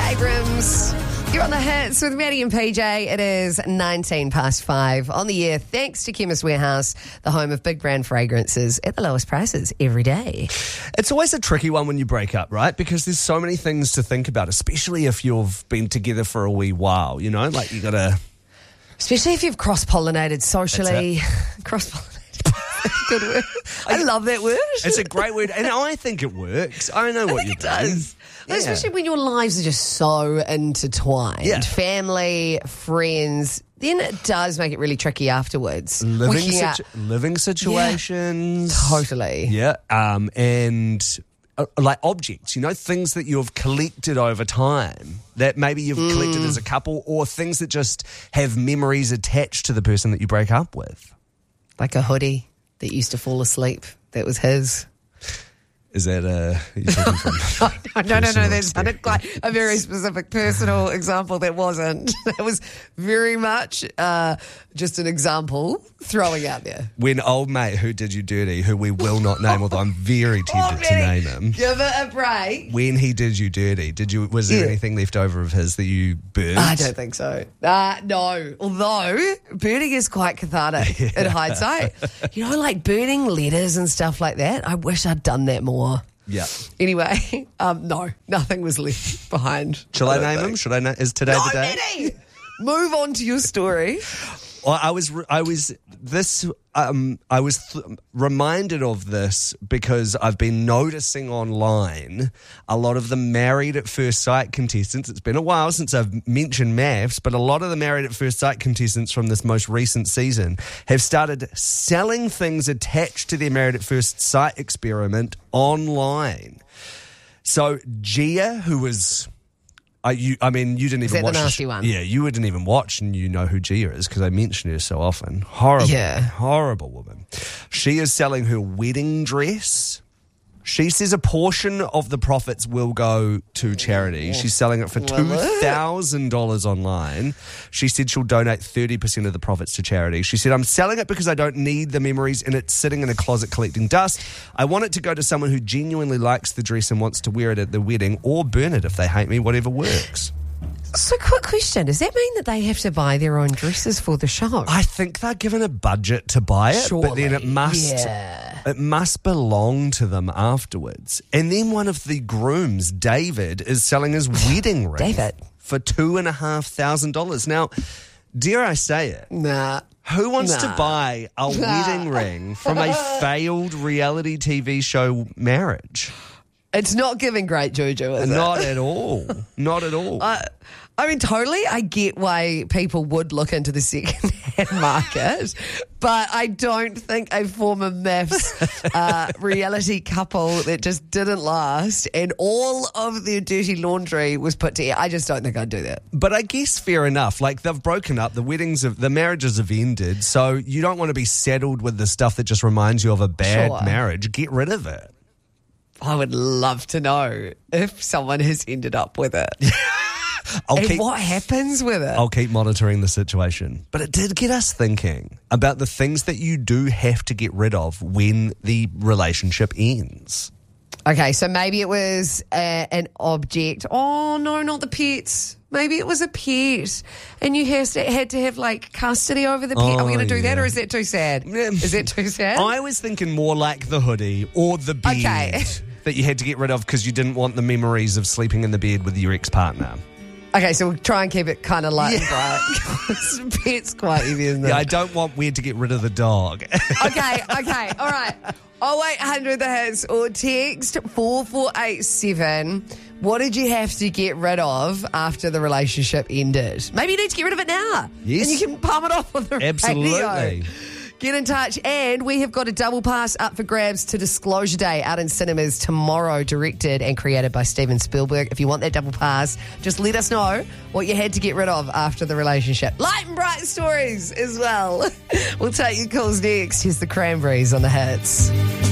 Abrams. You're on the hits with Maddie and PJ. It is 5:19 on the year. Thanks to Chemist Warehouse, the home of big brand fragrances at the lowest prices every day. It's always a tricky one when you break up, right? Because there's so many things to think about, especially if you've been together for a wee while, you know? Like you gotta... Especially if you've cross-pollinated socially. Cross-pollinated. Good word. I love that word. It's a great word, and I think it works. I know what you're doing. Does. Yeah. Especially when your lives are just so intertwined. Yeah. Family, friends, then it does make it really tricky afterwards. Living situations. Yeah, totally. Yeah, and like objects, you know, things that you've collected over time that maybe you've collected as a couple, or things that just have memories attached to the person that you break up with. Like a hoodie that used to fall asleep. That was his. Is that you talking from? No. That sounded like a very specific personal example. That wasn't. That was very much just an example throwing out there. When old mate who did you dirty, who we will not name, although I'm very tempted to name him. Give it a break. When he did you dirty, was there anything left over of his that you burned? I don't think so. No. Although burning is quite cathartic in hindsight. You know, like burning letters and stuff like that. I wish I'd done that more. Yeah. Anyway, no, nothing was left behind. Shall I name him? Should I name? Is today the day? Eddie! Move on to your story. Well, I was reminded of this because I've been noticing online a lot of the Married at First Sight contestants. It's been a while since I've mentioned MAFS, but a lot of the Married at First Sight contestants from this most recent season have started selling things attached to their Married at First Sight experiment online. So Gia, who was... you didn't even watch. The nasty one? Yeah, you didn't even watch, and you know who Gia is because I mention her so often. Horrible woman. She is selling her wedding dress. She says a portion of the profits will go to charity. She's selling it for $2,000 online. She said she'll donate 30% of the profits to charity. She said, I'm selling it because I don't need the memories and it's sitting in a closet collecting dust. I want it to go to someone who genuinely likes the dress and wants to wear it at the wedding, or burn it if they hate me, whatever works. So, quick question. Does that mean that they have to buy their own dresses for the show? I think they're given a budget to buy it, Surely. but then it must belong to them afterwards. And then one of the grooms, David, is selling his wedding ring for $2,500. Now, dare I say it? Nah. Who wants to buy a wedding ring from a failed reality TV show marriage? It's not giving great juju, is it? Not at all. Not at all. I mean, totally, I get why people would look into the second-hand market, but I don't think a former MAFS reality couple that just didn't last and all of their dirty laundry was put to air. I just don't think I'd do that. But I guess fair enough. Like, they've broken up, the marriages have ended, so you don't want to be saddled with the stuff that just reminds you of a bad marriage. Get rid of it. I would love to know if someone has ended up with it. What happens with it? I'll keep monitoring the situation. But it did get us thinking about the things that you do have to get rid of when the relationship ends. Okay, so maybe it was an object. Oh, no, not the pets. Maybe it was a pet and you had to have, like, custody over the pet. Are we going to do that, or is that too sad? Is that too sad? I was thinking more like the hoodie or the bed that you had to get rid of because you didn't want the memories of sleeping in the bed with your ex-partner. Okay, so we'll try and keep it kind of light and bright. Pet's quite heavy, isn't it? Yeah, I don't want weird to get rid of the dog. Okay, all right. 0800 the hits or text 4487. What did you have to get rid of after the relationship ended? Maybe you need to get rid of it now. Yes. And you can palm it off on the radio. Get in touch, and we have got a double pass up for grabs to Disclosure Day out in cinemas tomorrow, directed and created by Steven Spielberg. If you want that double pass, just let us know what you had to get rid of after the relationship. Light and bright stories as well. We'll take your calls next. Here's the Cranberries on the hits.